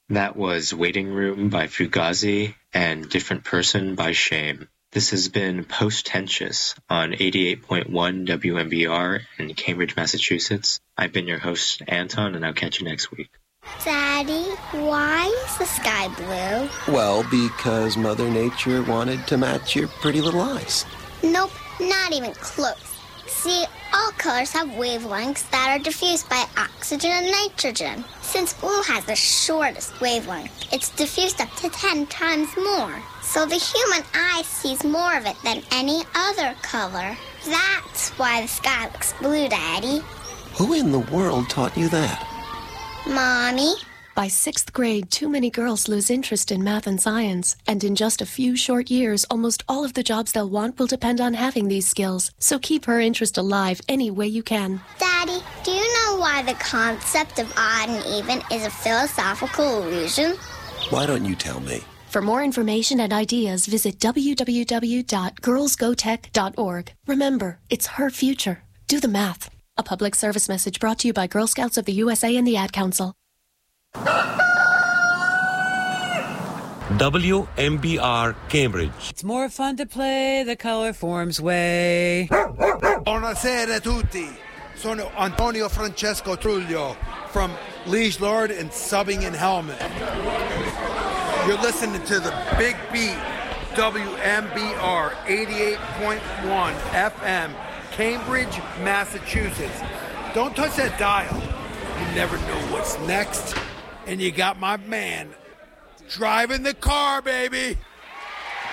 That was Waiting Room by Fugazi and Different Person by Shame. This has been Post-Tentious on 88.1 WMBR in Cambridge, Massachusetts. I've been your host, Anton, and I'll catch you next week. Daddy, why is the sky blue? Well, because Mother Nature wanted to match your pretty little eyes. Nope, not even close. See, all colors have wavelengths that are diffused by oxygen and nitrogen. Since blue has the shortest wavelength, it's diffused up to 10 times more. So the human eye sees more of it than any other color. That's why the sky looks blue, Daddy. Who in the world taught you that? Mommy. By 6th grade, too many girls lose interest in math and science. And in just a few short years, almost all of the jobs they'll want will depend on having these skills. So keep her interest alive any way you can. Daddy, do you know why the concept of odd and even is a philosophical illusion? Why don't you tell me? For more information and ideas, visit www.girlsgotech.org. Remember, it's her future. Do the math. A public service message brought to you by Girl Scouts of the USA and the Ad Council. WMBR Cambridge. It's more fun to play the color forms way. Buonasera a tutti. Sono Antonio Francesco Truglio from Liege Lord and Subbing in Helmet. You're listening to the Big Beat, WMBR 88.1 FM, Cambridge, Massachusetts. Don't touch that dial. You never know what's next. And you got my man driving the car, baby.